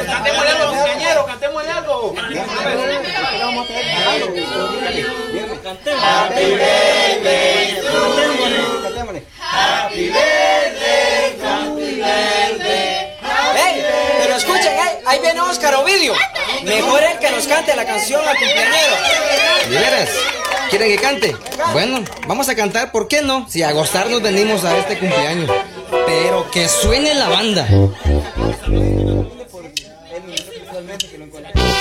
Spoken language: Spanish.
Cantémosle algo, compañero, cantémosle algo. Happy birthday to you. Happy birthday, happy birthday. ¡Ey! Pero escuchen, ahí viene Óscar Ovidio. Mejor él que nos cante la canción al cumpleañero. ¿De veras? ¿Quieren que cante? Bueno, vamos a cantar, ¿por qué no? Si a gozarnos venimos a este cumpleaños. Pero que suene la banda.